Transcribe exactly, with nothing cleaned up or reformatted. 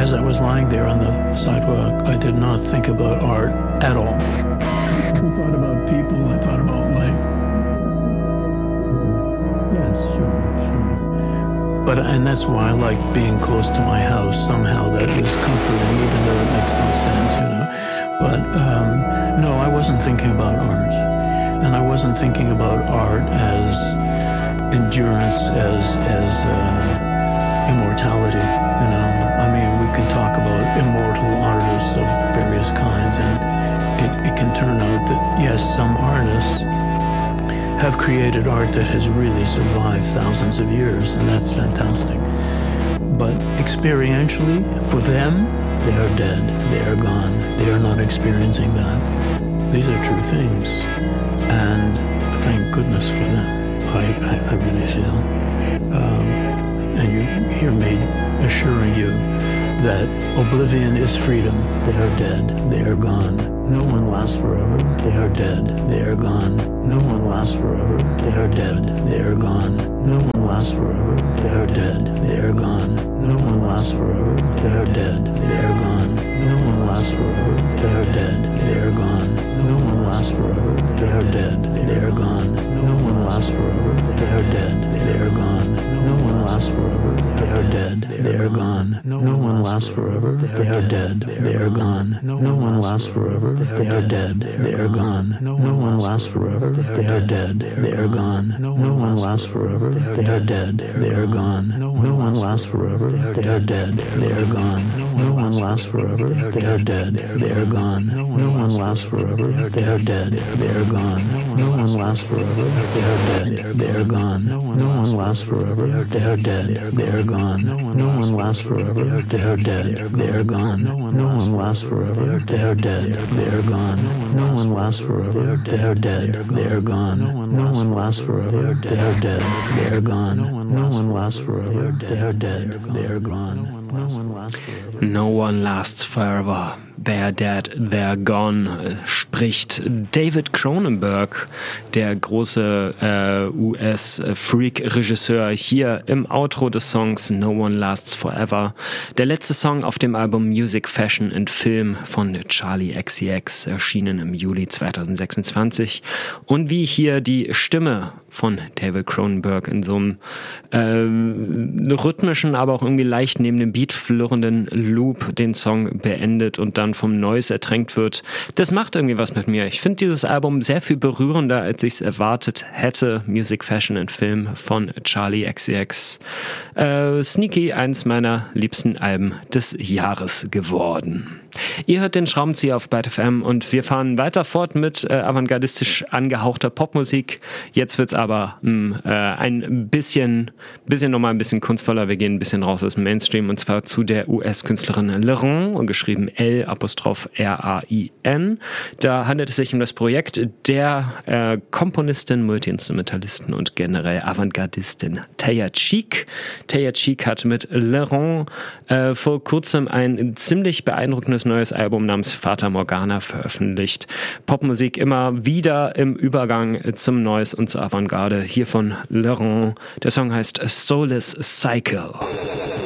as I was lying there on the sidewalk, I did not think about art at all. I thought about people, I thought about life. Yes, sure, sure. But, and that's why I like being close to my house. Somehow that was comforting, even though it makes no sense, you know. But um, no, I wasn't thinking about art. And I wasn't thinking about art as endurance, as, as uh, immortality, you know. I mean, we can talk about immortal artists of various kinds, and it, it can turn out that, yes, some artists have created art that has really survived thousands of years, and that's fantastic. But experientially, for them, they are dead, they are gone, they are not experiencing that. These are true things, and thank goodness for them, I, I, I really feel. Um, and you hear me assuring you that oblivion is freedom. They are dead, they are gone. No one lasts forever, they are dead, they are gone. No one lasts forever, they are dead, they are gone. No one lasts forever, they are dead, they are gone. No one lasts forever, they are dead, they are gone. No one lasts forever, they are dead, they are gone. No one lasts forever, they are dead, they are gone. No one lasts forever, they are dead, they are gone. No one lasts forever, they are dead, they are gone. No one lasts forever, they are dead, they are gone. No one lasts forever, they are dead, they are gone. No one lasts forever, they are dead, they are gone. No one lasts forever, they are dead, they are gone. No one lasts forever, they are dead, they are gone. No one lasts forever, they are dead, they are gone. No one lasts forever, they are dead, they are gone. No one lasts forever, they are dead, they are gone. No one lasts forever, they are dead, they are gone. No one lasts forever, they are dead, they are gone. No one lasts forever, they are dead, they are gone. No one lasts forever, they are dead, they are gone. No one lasts forever, they are dead, they are gone. No one lasts forever, they are dead, they are gone. No one lasts forever. No one lasts forever. They're dead, they're gone, spricht David Cronenberg, der große äh, U S-Freak-Regisseur, hier im Outro des Songs No One Lasts Forever. Der letzte Song auf dem Album Music, Fashion and Film von Charli X C X, erschienen im Juli zweitausendsechsundzwanzig. Und wie hier die Stimme von David Cronenberg in so einem äh, rhythmischen, aber auch irgendwie leicht neben dem Beat flirrenden Loop den Song beendet und dann vom Noise ertränkt wird. Das macht irgendwie was mit mir. Ich finde dieses Album sehr viel berührender, als ich es erwartet hätte. Music, Fashion and Film von Charli X C X. Äh, Sneaky, eins meiner liebsten Alben des Jahres geworden. Ihr hört den Schraubenzieher auf Byte F M und wir fahren weiter fort mit äh, avantgardistisch angehauchter Popmusik. Jetzt wird's aber mh, äh, ein bisschen, bisschen nochmal ein bisschen kunstvoller. Wir gehen ein bisschen raus aus dem Mainstream und zwar zu der U S-Künstlerin L'Rain, geschrieben L Apostroph R A I N. Da handelt es sich um das Projekt der äh, Komponistin, Multi-Instrumentalisten und generell Avantgardistin Taya Cheek. Taya Cheek hat mit L'Rain äh, vor kurzem ein ziemlich beeindruckendes neues Album namens Fata Morgana veröffentlicht. Popmusik immer wieder im Übergang zum Noise und zur Avantgarde. Hier von L'Rain. Der Song heißt Soulless Cycle.